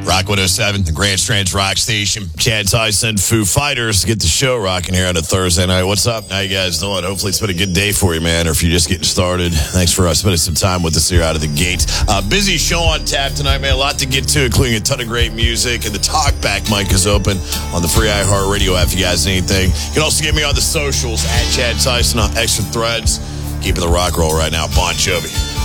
Rock 107, the Grand Strands Rock Station. Chad Tyson, Foo Fighters, get the show rocking here on a Thursday night. What's up? How you guys doing? Hopefully it's been a good day for you, man, or if you're just getting started. Thanks for spending some time with us here out of the gate. Busy show on tap tonight, man. A lot to get to, including a ton of great music. And the talkback mic is open on the free iHeartRadio app if you guys need anything. You can also get me on the socials, at Chad Tyson on Extra Threads. Keeping the rock roll right now. Bon Jovi.